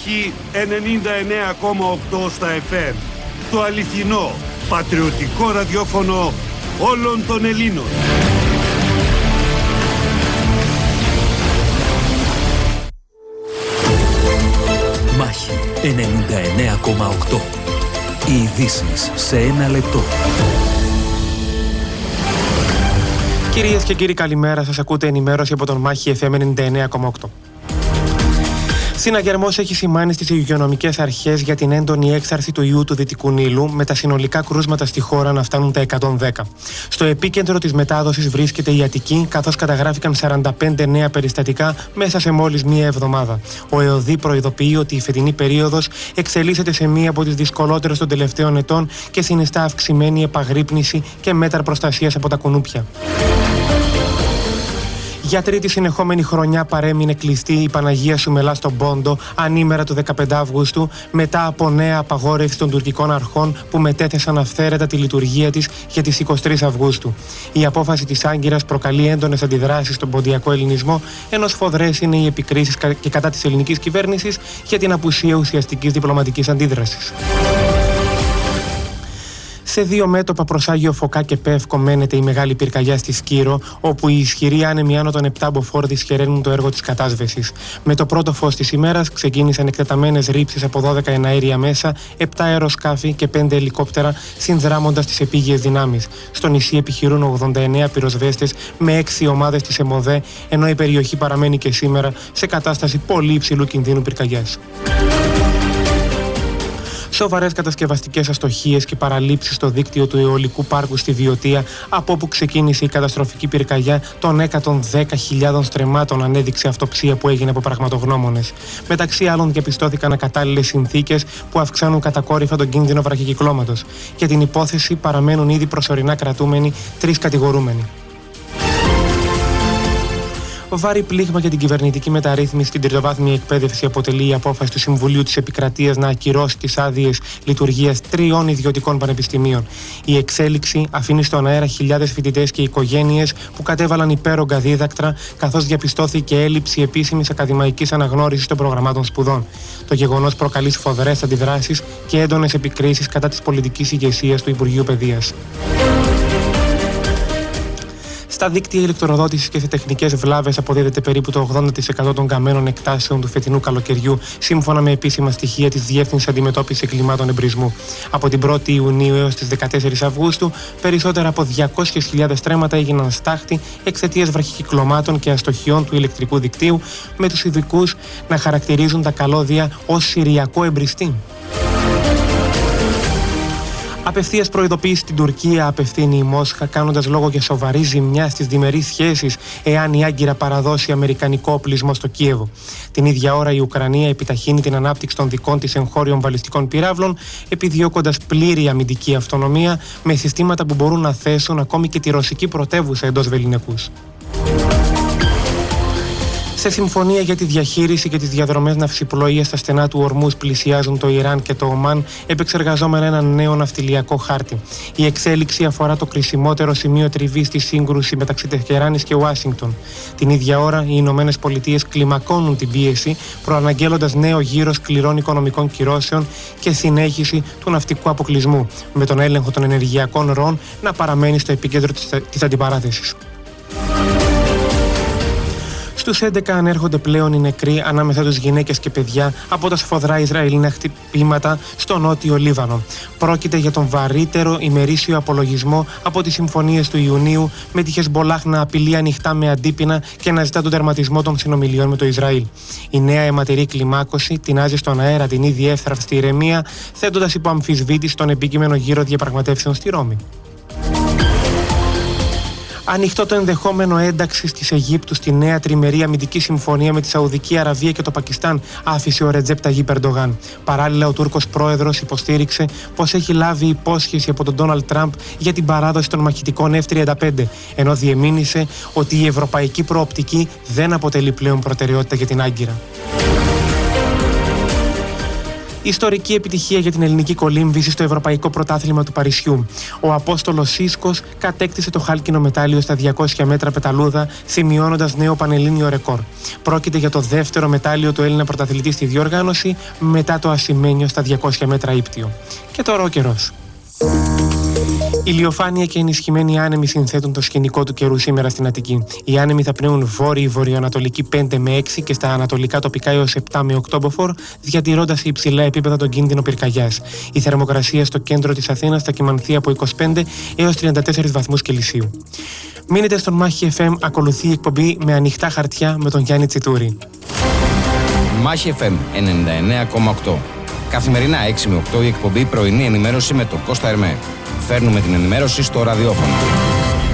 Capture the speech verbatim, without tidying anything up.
Μάχη ενενήντα εννέα κόμμα οκτώ στα εφ εμ. Το αληθινό, πατριωτικό ραδιόφωνο όλων των Ελλήνων. Μάχη ενενήντα εννέα κόμμα οκτώ. Οι ειδήσεις σε ένα λεπτό. Κυρίες και κύριοι, καλημέρα. Σας ακούτε ενημέρωση από τον Μάχη εφ εμ ενενήντα εννέα κόμμα οκτώ. Συναγερμός έχει σημάνει στις υγειονομικές αρχές για την έντονη έξαρση του ιού του Δυτικού Νείλου, με τα συνολικά κρούσματα στη χώρα να φτάνουν τα εκατόν δέκα. Στο επίκεντρο της μετάδοσης βρίσκεται η Αττική, καθώς καταγράφηκαν σαράντα πέντε νέα περιστατικά μέσα σε μόλις μία εβδομάδα. Ο ΕΟΔΗ προειδοποιεί ότι η φετινή περίοδος εξελίσσεται σε μία από τις δυσκολότερες των τελευταίων ετών και συνιστά αυξημένη επαγρύπνηση και μέτρα προστασίας από τα κουνούπια. Για τρίτη συνεχόμενη χρονιά παρέμεινε κλειστή η Παναγία Σουμελά στον Πόντο ανήμερα του δεκαπέντε Αυγούστου, μετά από νέα απαγόρευση των τουρκικών αρχών που μετέθεσαν αυθαίρετα τη λειτουργία της για τις εικοστή τρίτη Αυγούστου. Η απόφαση της Άγκυρας προκαλεί έντονες αντιδράσεις στον ποντιακό ελληνισμό, ενώ σφοδρές είναι οι επικρίσεις και κατά της ελληνικής κυβέρνησης για την απουσία ουσιαστικής διπλωματικής αντίδρασης. Σε δύο μέτωπα προς Άγιο Φωκά και Πεύκο μένεται η μεγάλη πυρκαγιά στη Σκύρο, όπου οι ισχυροί άνεμοι άνω των επτά μποφόρ δυσχεραίνουν το έργο της κατάσβεσης. Με το πρώτο φως της ημέρας ξεκίνησαν εκτεταμένες ρήψεις από δώδεκα εναέρια μέσα, επτά αεροσκάφη και πέντε ελικόπτερα, συνδράμοντας τις επίγειες δυνάμεις. Στο νησί επιχειρούν ογδόντα εννέα πυροσβέστες με έξι ομάδες της ΕΜΟΔΕ, ενώ η περιοχή παραμένει και σήμερα σε κατάσταση πολύ υψηλού κινδύνου πυρκαγιάς. Σοβαρές κατασκευαστικές αστοχίες και παραλήψεις στο δίκτυο του αιωλικού πάρκου στη Βιωτία, από όπου ξεκίνησε η καταστροφική πυρκαγιά των εκατόν δέκα χιλιάδων στρεμμάτων, ανέδειξε αυτοψία που έγινε από πραγματογνώμονες. Μεταξύ άλλων, διαπιστώθηκαν ακατάλληλες συνθήκες που αυξάνουν κατακόρυφα τον κίνδυνο βραχικυκλώματος. Για την υπόθεση παραμένουν ήδη προσωρινά κρατούμενοι τρεις κατηγορούμενοι. Βάρη πλήγμα για την κυβερνητική μεταρρύθμιση στην τριτοβάθμια εκπαίδευση αποτελεί η απόφαση του Συμβουλίου της Επικρατείας να ακυρώσει τις άδειες λειτουργίας τριών ιδιωτικών πανεπιστημίων. Η εξέλιξη αφήνει στον αέρα χιλιάδες φοιτητές και οικογένειες που κατέβαλαν υπέρογκα δίδακτρα, καθώς διαπιστώθηκε έλλειψη επίσημης ακαδημαϊκής αναγνώρισης των προγραμμάτων σπουδών. Το γεγονός προκαλεί σφοδρές αντιδράσεις και έντονες επικρίσεις κατά της πολιτικής ηγεσίας του Υπουργείου Παιδείας. Στα δίκτυα ηλεκτροδότησης και σε τεχνικές βλάβες αποδίδεται περίπου το ογδόντα τοις εκατό των καμένων εκτάσεων του φετινού καλοκαιριού, σύμφωνα με επίσημα στοιχεία της Διεύθυνσης Αντιμετώπισης Εγκλημάτων Εμπρισμού. Από την πρώτη Ιουνίου έως τις δεκατέσσερις Αυγούστου, περισσότερα από διακόσιες χιλιάδες στρέμματα έγιναν στάχτη εξαιτίας βραχικυκλωμάτων και αστοχιών του ηλεκτρικού δικτύου, με τους ειδικούς να χαρακτηρίζουν τα καλώδια ως συριακό εμπριστή. Απευθείας προειδοποίηση στην Τουρκία απευθύνει η Μόσχα, κάνοντας λόγο για σοβαρή ζημιά στις διμερείς σχέσεις εάν η Άγκυρα παραδώσει αμερικανικό οπλισμό στο Κίεβο. Την ίδια ώρα η Ουκρανία επιταχύνει την ανάπτυξη των δικών της εγχώριων βαλιστικών πυράβλων, επιδιώκοντας πλήρη αμυντική αυτονομία με συστήματα που μπορούν να θέσουν ακόμη και τη ρωσική πρωτεύουσα εντός βεληνικούς. Σε συμφωνία για τη διαχείριση και τις διαδρομές ναυσιπλοείας στα στενά του Ορμούς πλησιάζουν το Ιράν και το Ομάν, επεξεργαζόμενα έναν νέο ναυτιλιακό χάρτη. Η εξέλιξη αφορά το κρισιμότερο σημείο τριβής στη σύγκρουση μεταξύ Τεχεράνης και Ουάσιγκτον. Την ίδια ώρα, οι Ηνωμένες Πολιτείες κλιμακώνουν την πίεση, προαναγγέλλοντας νέο γύρο σκληρών οικονομικών κυρώσεων και συνέχιση του ναυτικού αποκλεισμού, με τον έλεγχο των ενεργειακών ροών να παραμένει στο επίκεντρο της αντιπαράθεσης. Στους έντεκα ανέρχονται πλέον οι νεκροί, ανάμεσά τους γυναίκες και παιδιά, από τα σφοδρά Ισραηλινά χτυπήματα στο νότιο Λίβανο. Πρόκειται για τον βαρύτερο ημερήσιο απολογισμό από τις συμφωνίες του Ιουνίου, με τη Χεσμπολάχ να απειλεί ανοιχτά με αντίπεινα και να ζητά τον τερματισμό των συνομιλιών με το Ισραήλ. Η νέα αιματηρή κλιμάκωση τεινάζει στον αέρα την ήδη εύθραυστη ηρεμία, θέτοντας υπό αμφισβήτηση τον επικείμενο γύρο διαπραγματεύσεων στη Ρώμη. Ανοιχτό το ενδεχόμενο ένταξης της Αιγύπτου στη νέα τριμερή αμυντική συμφωνία με τη Σαουδική Αραβία και το Πακιστάν, άφησε ο Ρετζέπ Ταγίπ Ερντογάν. Παράλληλα, ο Τούρκος πρόεδρος υποστήριξε πως έχει λάβει υπόσχεση από τον Ντόναλντ Τραμπ για την παράδοση των μαχητικών εφ τριάντα πέντε, ενώ διεμήνυσε ότι η ευρωπαϊκή προοπτική δεν αποτελεί πλέον προτεραιότητα για την Άγκυρα. Ιστορική επιτυχία για την ελληνική κολύμβηση στο Ευρωπαϊκό Πρωτάθλημα του Παρισιού. Ο Απόστολος Σίσκος κατέκτησε το χάλκινο μετάλλιο στα διακόσια μέτρα πεταλούδα, σημειώνοντας νέο πανελλήνιο ρεκόρ. Πρόκειται για το δεύτερο μετάλλιο του Έλληνα πρωταθλητή στη διοργάνωση, μετά το ασημένιο στα διακόσια μέτρα ύπτιο. Και τώρα ο καιρός. Ηλιοφάνεια και ενισχυμένοι άνεμοι συνθέτουν το σκηνικό του καιρού σήμερα στην Αττική. Οι άνεμοι θα πνέουν βόρειο-βορειοανατολική πέντε με έξι και στα ανατολικά τοπικά έως επτά με οκτώ μποφόρ, διατηρώντας σε υψηλά επίπεδα τον κίνδυνο πυρκαγιάς. Η θερμοκρασία στο κέντρο της Αθήνας θα κυμανθεί από είκοσι πέντε έως τριάντα τέσσερις βαθμούς Κελσίου. Μείνετε στον Μάχη εφ εμ, ακολουθεί η εκπομπή με ανοιχτά χαρτιά με τον Γιάννη Τσιτούρη. Μάχη εφ εμ ενενήντα εννέα κόμμα οκτώ. Καθημερινά έξι με οκτώ η εκπομπή πρωινή ενημέρωση με τον Κώστα Ερμέ. Φέρνουμε την ενημέρωση στο ραδιόφωνο.